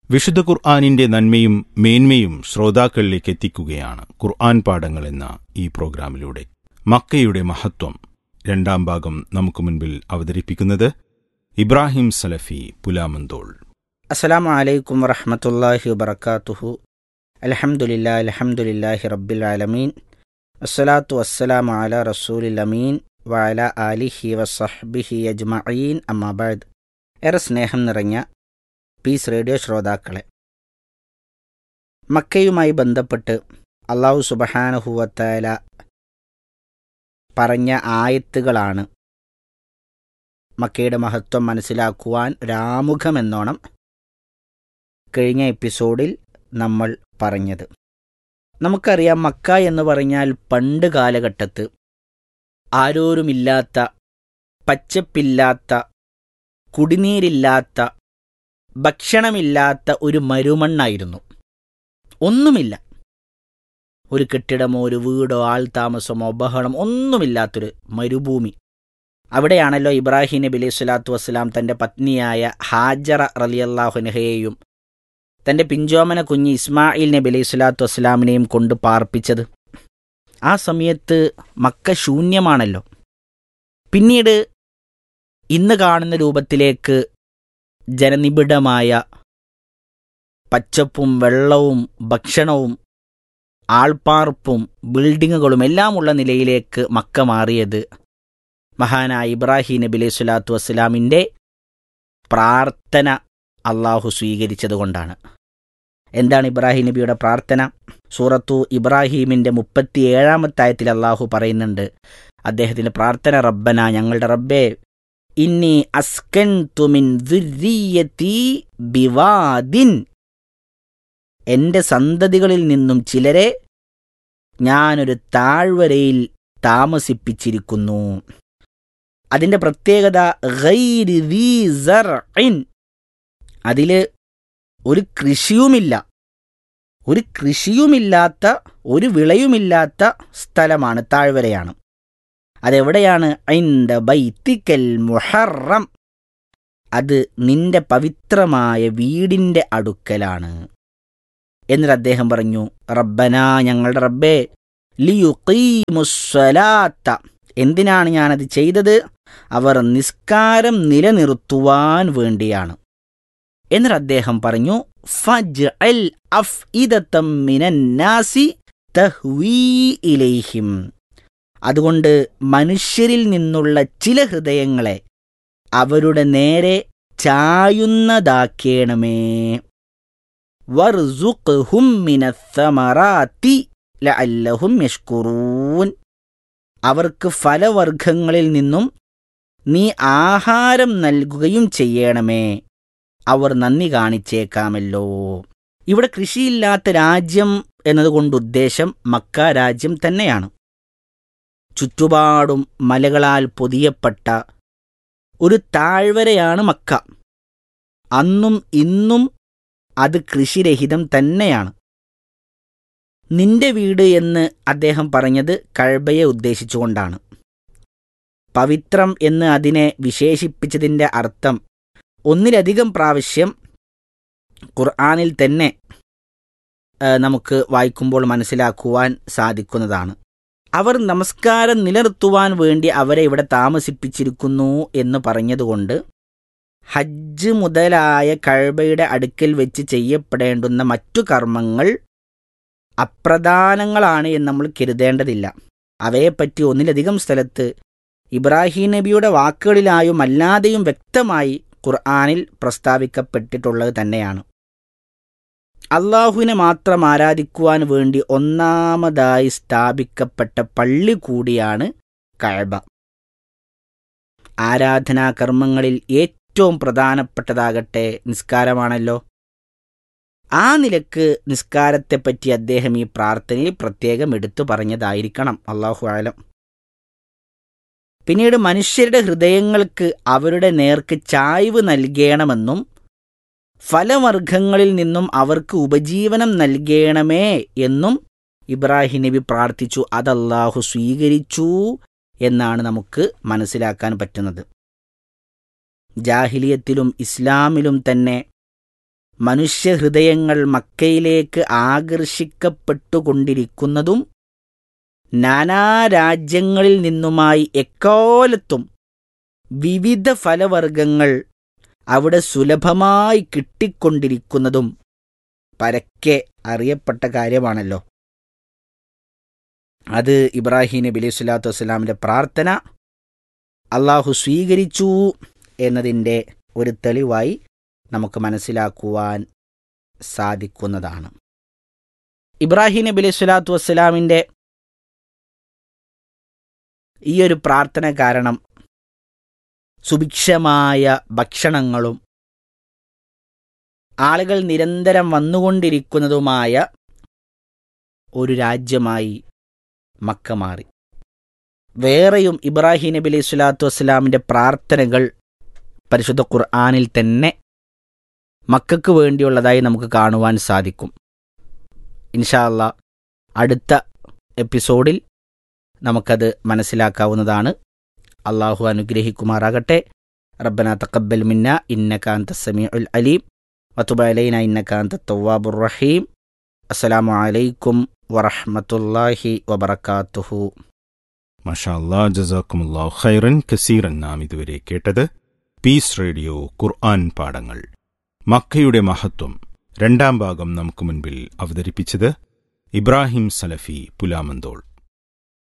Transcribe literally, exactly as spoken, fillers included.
വിശുദ്ധ ഖുർആനിന്റെ നന്മയും മേന്മയും ശ്രോതാക്കളിലേക്ക് എത്തിക്കുകയാണ് ഖുർആൻ പാഠങ്ങൾ എന്ന ഈ പ്രോഗ്രാമിലൂടെ. മക്കയുടെ മഹത്വം രണ്ടാം ഭാഗം നമുക്ക് മുൻപിൽ അവതരിപ്പിക്കുന്നത് ഇബ്രാഹിം സലഫി പുലാമന്തോൾ. അസ്സലാമു അലൈക്കും വറഹ്മത്തുള്ളാഹി വബറകാതുഹു. അൽഹംദുലില്ലാഹി അൽഹംദുലില്ലാഹി റബ്ബിൽ ആലമീൻ. വസ്സലാത്തു വസ്സലാമു അലാ റസൂലിൽ അമീൻ വഅലാ ആലിഹി വസഹ്ബിഹി അജ്മഈൻ. അമ്മാ ബഅദ്. ഏറെ സ്നേഹം നിറഞ്ഞ പീസ് റേഡിയോ ശ്രോതാക്കളെ, മക്കയുമായി ബന്ധപ്പെട്ട് അല്ലാഹു സുബ്ഹാനഹു വ തആല പറഞ്ഞ ആയത്തുകളാണ് മക്കയുടെ മഹത്വം മനസ്സിലാക്കുവാൻ ഒരാമുഖമെന്നോണം കഴിഞ്ഞ എപ്പിസോഡിൽ നമ്മൾ പറഞ്ഞത്. നമുക്കറിയാം, മക്ക എന്ന് പറഞ്ഞാൽ പണ്ട് കാലഘട്ടത്ത് ആരോരുമില്ലാത്ത, പച്ചപ്പില്ലാത്ത, കുടിനീരില്ലാത്ത, ഭക്ഷണമില്ലാത്ത ഒരു മരുമണ്ണായിരുന്നു. ഒന്നുമില്ല, ഒരു കെട്ടിടമോ ഒരു വീടോ ആൾതാമസമോ ബഹളം ഒന്നുമില്ലാത്തൊരു മരുഭൂമി. അവിടെയാണല്ലോ ഇബ്രാഹിം നബി അലൈഹി സ്വലാത്തു വസ്സലാം തൻ്റെ പത്നിയായ ഹാജറ റളിയല്ലാഹു അൻഹയെയും തൻ്റെ പിഞ്ചോമന കുഞ്ഞ് ഇസ്മായിൽ നബി അലൈഹി സ്വലാത്തു വസ്സലാമിനെയും കൊണ്ട് പാർപ്പിച്ചത്. ആ സമയത്ത് മക്ക ശൂന്യമാണല്ലോ. പിന്നീട് ഇന്ന് കാണുന്ന രൂപത്തിലേക്ക് ജനനിബിഡമായ പച്ചപ്പും വെള്ളവും ഭക്ഷണവും ആൾപ്പാർപ്പും ബിൽഡിങ്ങുകളും എല്ലാമുള്ള നിലയിലേക്ക് മക്ക മാറിയത് മഹാനായ ഇബ്രാഹിം നബി അലൈഹി സ്വലാത്തു വസ്സലാമിൻ്റെ പ്രാർത്ഥന അള്ളാഹു സ്വീകരിച്ചതുകൊണ്ടാണ്. എന്താണ് ഇബ്രാഹിം നബിയുടെ പ്രാർത്ഥന? സൂറത്തു ഇബ്രാഹീമിൻ്റെ മുപ്പത്തി ഏഴാമത്തെ ആയത്തിൽ അള്ളാഹു പറയുന്നുണ്ട് അദ്ദേഹത്തിൻ്റെ പ്രാർത്ഥന, റബ്ബന, ഞങ്ങളുടെ റബ്ബേ, ഇന്നി അസ്കൻതു മിൻ ദുർരിയതി ബിവാദിൻ, എൻ്റെ സന്തതികളിൽ നിന്നും ചിലരെ ഞാനൊരു താഴ്വരയിൽ താമസിപ്പിച്ചിരിക്കുന്നു. അതിൻ്റെ പ്രത്യേകത ഗൈരി ദീ സർഇൻ, അതിൽ ഒരു കൃഷിയുമില്ല, ഒരു കൃഷിയുമില്ലാത്ത, ഒരു വിളയുമില്ലാത്ത സ്ഥലമാണ്, താഴ്വരയാണ്. അതെവിടെയാണ്? ഇൻദ ബൈത്തിക്കൽ മുഹറം, അത് നിന്റെ പവിത്രമായ വീടിൻ്റെ അടുക്കലാണ്. എന്നിട്ട് അദ്ദേഹം പറഞ്ഞു, റബ്ബന, ഞങ്ങളുടെ റബ്ബേ, ലിയുഖീമുസ്സലാത്ത, എന്തിനാണ് ഞാനത് ചെയ്തത്? അവർ നിസ്കാരം നിലനിർത്തുവാൻ വേണ്ടിയാണ്. എന്നിട്ട് അദ്ദേഹം പറഞ്ഞു, ഫജ്അൽ അഫ്ഇദതം മിനന്നാസി തഹ്വീ ഇലൈഹിം, അതുകൊണ്ട് മനുഷ്യരിൽ നിന്നുള്ള ചില ഹൃദയങ്ങളെ അവരുടെ നേരെ ചായുന്നതാക്കേണമേ. വർസുഖ്ഹും മിനസ്സമറാത്തി ലഅല്ലഹും യഷ്കുറൂൻ, അവർക്ക് ഫലവർഗ്ഗങ്ങളിൽ നിന്നും നീ ആഹാരം നൽകുകയും ചെയ്യണമേ, അവർ നന്ദി കാണിച്ചേക്കാമല്ലോ. ഇവിടെ കൃഷിയില്ലാത്ത രാജ്യം എന്നതുകൊണ്ട് ഉദ്ദേശം മക്ക രാജ്യം തന്നെയാണ്. ചുറ്റുപാടും മലകളാൽ പൊതിയപ്പെട്ട ഒരു താഴ്വരയാണ് മക്ക. അന്നും ഇന്നും അത് കൃഷിരഹിതം തന്നെയാണ്. നിന്റെ വീട് എന്ന് അദ്ദേഹം പറഞ്ഞത് കഅബയെ ഉദ്ദേശിച്ചുകൊണ്ടാണ്. പവിത്രം എന്ന് അതിനെ വിശേഷിപ്പിച്ചതിൻ്റെ അർത്ഥം ഒന്നിലധികം പ്രാവശ്യം ഖുർആനിൽ തന്നെ നമുക്ക് വായിക്കുമ്പോൾ മനസ്സിലാക്കുവാൻ സാധിക്കുന്നതാണ്. അവർ നമസ്കാരം നിലനിർത്തുവാൻ വേണ്ടി അവരെ ഇവിടെ താമസിപ്പിച്ചിരിക്കുന്നു എന്ന് പറഞ്ഞതുകൊണ്ട് ഹജ്ജ് മുതലായ കഅബയുടെ അടുക്കൽ വെച്ച് ചെയ്യപ്പെടേണ്ടുന്ന മറ്റു കർമ്മങ്ങൾ അപ്രധാനങ്ങളാണ് എന്ന് നമ്മൾ കരുതേണ്ടതില്ല. അവയെപ്പറ്റി ഒന്നിലധികം സ്ഥലത്ത് ഇബ്രാഹിം നബിയുടെ വാക്കുകളിലായും അല്ലാതെയും വ്യക്തമായി ഖുർആനിൽ പ്രസ്താവിക്കപ്പെട്ടിട്ടുള്ളത് തന്നെയാണ്. അള്ളാഹുവിനെ മാത്രം ആരാധിക്കുവാൻ വേണ്ടി ഒന്നാമതായി സ്ഥാപിക്കപ്പെട്ട പള്ളി കൂടിയാണ് കഅബ. ആരാധനാ കർമ്മങ്ങളിൽ ഏറ്റവും പ്രധാനപ്പെട്ടതാകട്ടെ നിസ്കാരമാണല്ലോ. ആ നിലക്ക് നിസ്കാരത്തെപ്പറ്റി അദ്ദേഹം ഈ പ്രാർത്ഥനയിൽ പ്രത്യേകം എടുത്തു പറഞ്ഞതായിരിക്കണം. അല്ലാഹു അഅലം. പിന്നീട് മനുഷ്യരുടെ ഹൃദയങ്ങൾക്ക് അവരുടെ നേർക്ക് ചായ്വ് നൽകണമെന്നും ഫലവർഗ്ഗങ്ങളിൽ നിന്നും അവർക്ക് ഉപജീവനം നൽകണമേ എന്നും ഇബ്രാഹിം നബി പ്രാർത്ഥിച്ചു. അത് അല്ലാഹു സ്വീകരിച്ചു എന്നാണ് നമുക്ക് മനസ്സിലാക്കാൻ പറ്റുന്നത്. ജാഹിലിയത്തിലും ഇസ്ലാമിലും തന്നെ മനുഷ്യഹൃദയങ്ങൾ മക്കയിലേക്ക് ആകർഷിക്കപ്പെട്ടുകൊണ്ടിരിക്കുന്നതും നാനാരാജ്യങ്ങളിൽ നിന്നുമായി എക്കാലത്തും വിവിധ ഫലവർഗങ്ങൾ അവിടെ സുലഭമായി കിട്ടിക്കൊണ്ടിരിക്കുന്നതും പരക്കെ അറിയപ്പെട്ട കാര്യമാണല്ലോ. അത് ഇബ്രാഹിം നബി അലൈഹി സ്വലാത്തു വസ്സലാമിൻ്റെ പ്രാർത്ഥന അള്ളാഹു സ്വീകരിച്ചു എന്നതിൻ്റെ ഒരു തെളിവായി നമുക്ക് മനസ്സിലാക്കുവാൻ സാധിക്കുന്നതാണ്. ഇബ്രാഹിം നബി അലൈഹി സ്വലാത്തു വസ്സലാമിൻ്റെ ഈ ഒരു പ്രാർത്ഥന കാരണം സുഭിക്ഷമായ ഭക്ഷണങ്ങളും ആളുകൾ നിരന്തരം വന്നുകൊണ്ടിരിക്കുന്നതുമായ ഒരു രാജ്യമായി മക്ക മാറി. വേറെയും ഇബ്രാഹിം നബി അലൈഹി സ്വലാത്തു വസ്സലാമിൻ്റെ പ്രാർത്ഥനകൾ പരിശുദ്ധ ഖുർആനിൽ തന്നെ മക്കൾക്ക് വേണ്ടിയുള്ളതായി നമുക്ക് കാണുവാൻ സാധിക്കും. ഇൻഷാ അല്ലാഹ് അടുത്ത എപ്പിസോഡിൽ നമുക്കത് മനസ്സിലാക്കാവുന്നതാണ്. അള്ളാഹു അനുഗ്രഹിക്കുമാറാകട്ടെ. റബ്ബന തഖബ്ബൽ മിന്ന ഇന്നക അൻതസ് സമീഉൽ അലീം വതുബ് അലൈനാ ഇന്നക അൻതത് തവ്വാബുർ റഹീം. അസ്സലാമു അലൈക്കും വറഹ്മത്തുള്ളാഹി വബറകാതുഹു. മാഷാ അല്ലാഹ്, ജസാക്കുമുല്ലാഹു ഖൈറൻ കസീറൻ. നാം ഇതുവരെ കേട്ടത് പീസ് റേഡിയോ ഖുർആൻ പാഠങ്ങൾ മക്കയുടെ മഹത്വം രണ്ടാം ഭാഗം നമുക്ക് മുൻപിൽ അവതരിപ്പിച്ചത് ഇബ്രാഹിം സലഫി പുലാമന്തോൾ.